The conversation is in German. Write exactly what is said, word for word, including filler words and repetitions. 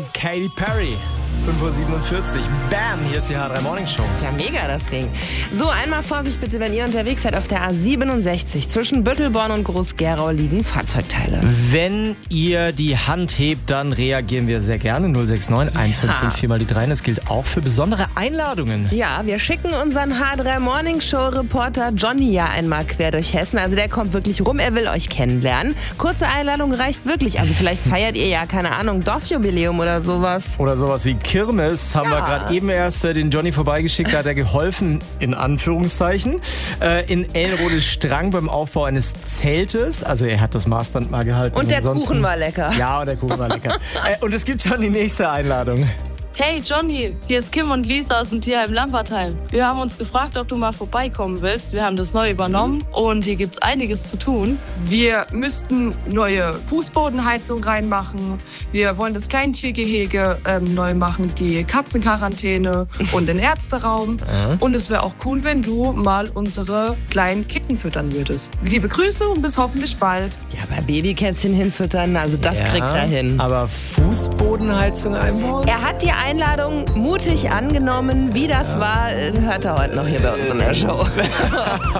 Katy Perry. fünf Uhr siebenundvierzig. Bam, hier ist die H drei Morning Show. Das ist ja mega, das Ding. So, einmal Vorsicht bitte, wenn ihr unterwegs seid auf der A siebenundsechzig. Zwischen Büttelborn und Groß-Gerau liegen Fahrzeugteile. Wenn ihr die Hand hebt, dann reagieren wir sehr gerne. null sechs neun eins fünf fünf vier mal die drei. Das gilt auch für besondere Einladungen. Ja, wir schicken unseren H drei Morning Show Reporter Johnny ja einmal quer durch Hessen. Also der kommt wirklich rum, er will euch kennenlernen. Kurze Einladung reicht wirklich. Also vielleicht feiert ihr ja, keine Ahnung, Dorfjubiläum oder sowas. Oder sowas wie Kirmes haben Ja. wir gerade eben erst äh, den Johnny vorbeigeschickt, da hat er geholfen, in Anführungszeichen, äh, in Elrode-Strang beim Aufbau eines Zeltes. Also er hat das Maßband mal gehalten. Und der ansonsten- Kuchen war lecker. Ja, und der Kuchen war lecker. äh, und es gibt schon die nächste Einladung. Hey Johnny, hier ist Kim und Lisa aus dem Tierheim Lampertheim. Wir haben uns gefragt, ob du mal vorbeikommen willst. Wir haben das neu übernommen und hier gibt's einiges zu tun. Wir müssten neue Fußbodenheizung reinmachen. Wir wollen das Kleintiergehege ähm, neu machen, die Katzenquarantäne und den Ärzteraum. Mhm. Und es wäre auch cool, wenn du mal unsere kleinen Kitten füttern würdest. Liebe Grüße und bis hoffentlich bald. Ja, bei Babykätzchen hinfüttern, also das Ja, kriegt er hin. Aber Fußbodenheizung einbauen? Er hat die Einladung mutig angenommen. Wie das war, äh, hört er heute noch hier bei uns in der Show.